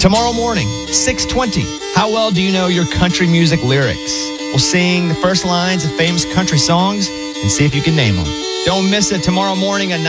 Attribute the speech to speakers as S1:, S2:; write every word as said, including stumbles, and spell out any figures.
S1: Tomorrow morning, six twenty. How well do you know your country music lyrics? We'll sing the first lines of famous country songs and see if you can name them. Don't miss it tomorrow morning at